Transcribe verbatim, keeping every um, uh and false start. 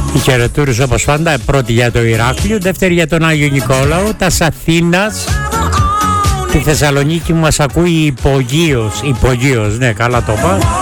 Οι χαιρετούρες όπως πάντα, πρώτη για το Ηράκλειο, δεύτερη για τον Άγιο Νικόλαο, τας Αθήνας. Τη Θεσσαλονίκη μας ακούει υπογείως, υπογείως, ναι, καλά το είπα.